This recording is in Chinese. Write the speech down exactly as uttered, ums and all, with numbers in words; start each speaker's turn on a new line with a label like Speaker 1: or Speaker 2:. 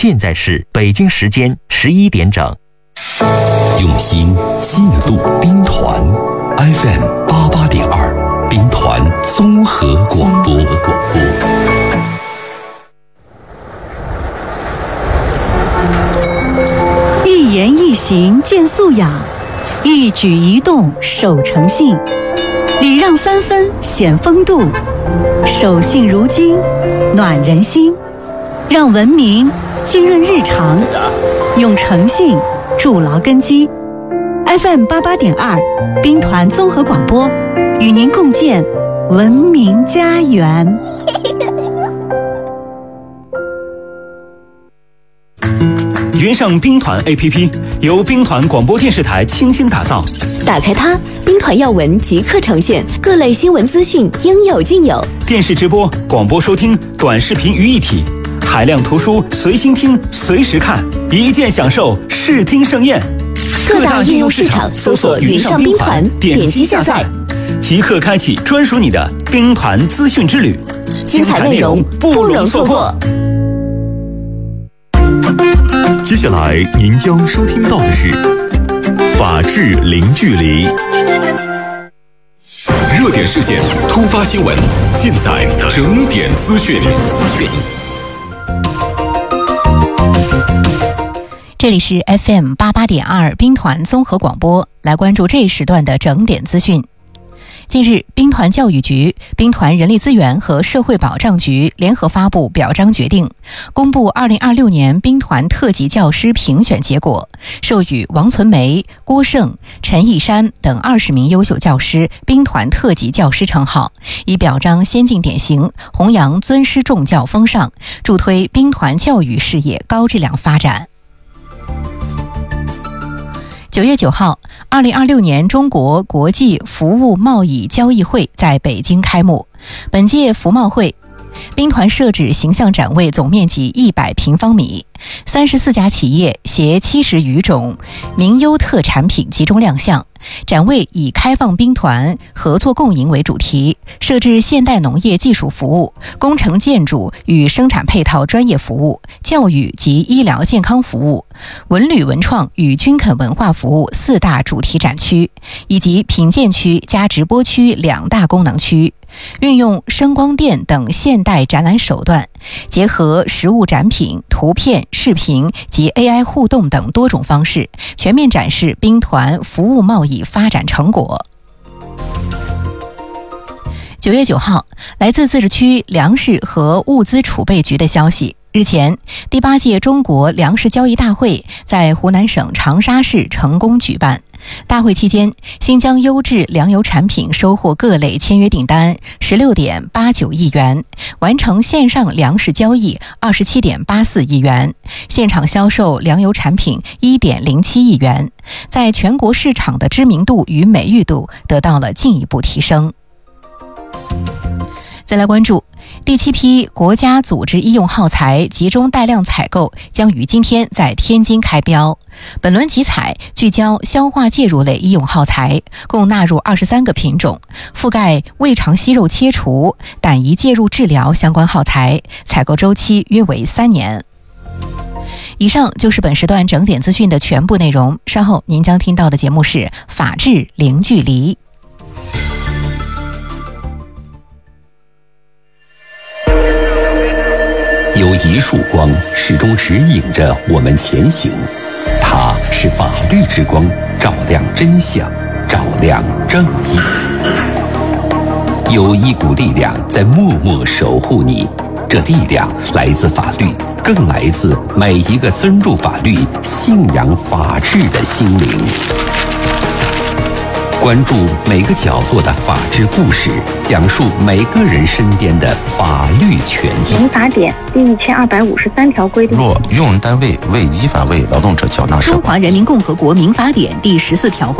Speaker 1: 现在是北京时间十一点整。
Speaker 2: 用心记录兵团 F M 八八点二，兵团综合广播。
Speaker 3: 一言一行见素养，一举一动守诚信，礼让三分显风度，守信如金暖人心，让文明浸润日常，用诚信筑牢根基。 F M 八八点二兵团综合广播与您共建文明家园。
Speaker 4: 云上兵团 A P P 由兵团广播电视台倾心打造，
Speaker 5: 打开它，兵团要闻即刻呈现，各类新闻资讯应有尽有。
Speaker 4: 电视直播、广播收听、短视频于一体，海量图书随心听、随时看，一键享受视听盛宴。
Speaker 5: 各大应用市场搜索云上兵团，点击下载，
Speaker 4: 即刻开启专属你的兵团资讯之旅，
Speaker 5: 精彩内容不容错过。
Speaker 6: 接下来您将收听到的是法治零距离，
Speaker 2: 热点事件、突发新闻，尽在整点资讯。
Speaker 7: 这里是 F M 八八点二兵团综合广播，来关注这一时段的整点资讯。近日，兵团教育局、兵团人力资源和社会保障局联合发布表彰决定，公布二零二六年兵团特级教师评选结果，授予王存梅、郭胜、陈义山等二十名优秀教师兵团特级教师称号，以表彰先进典型，弘扬尊师重教风尚，助推兵团教育事业高质量发展。九月九号，二零二六年中国国际服务贸易交易会在北京开幕。本届服贸会，兵团设置形象展位，总面积一百平方米，三十四家企业携七十余种名优特产品集中亮相。展位以开放兵团合作共赢为主题，设置现代农业技术服务、工程建筑与生产配套专业服务、教育及医疗健康服务、文旅文创与军垦文化服务四大主题展区，以及品鉴区加直播区两大功能区。运用声光电等现代展览手段，结合实物展品、图片、视频及 A I 互动等多种方式，全面展示兵团服务贸易发展成果。九月九号，来自自治区粮食和物资储备局的消息，日前，第八届中国粮食交易大会在湖南省长沙市成功举办。大会期间，新疆优质粮油产品收获各类签约订单十六点八九亿元，完成线上粮食交易二十七点八四亿元，现场销售粮油产品一点零七亿元，在全国市场的知名度与美誉度得到了进一步提升。再来关注第七批国家组织医用耗材集中带量采购将于今天在天津开标。本轮集采聚焦消化介入类医用耗材，共纳入二十三个品种，覆盖胃肠息肉切除、胆胰介入治疗相关耗材，采购周期约为三年。以上就是本时段整点资讯的全部内容，稍后您将听到的节目是法治零距离。
Speaker 2: 有一束光始终指引着我们前行，它是法律之光，照亮真相，照亮正义。有一股力量在默默守护你，这力量来自法律，更来自每一个尊重法律、信仰法治的心灵。关注每个角落的法治故事，讲述每个人身边的法律权益。
Speaker 8: 民法典第一千二百五十三条规定，
Speaker 9: 若用人单位未依法为劳动者缴纳社保，
Speaker 7: 中华人民共和国民法典第十四条。